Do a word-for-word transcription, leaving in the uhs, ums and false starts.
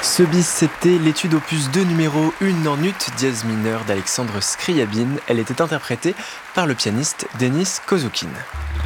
Ce bis, c'était l'étude opus deux numéro un en ut dièse mineur d'Alexandre Scriabine. Elle était interprétée par le pianiste Denis Kozoukine.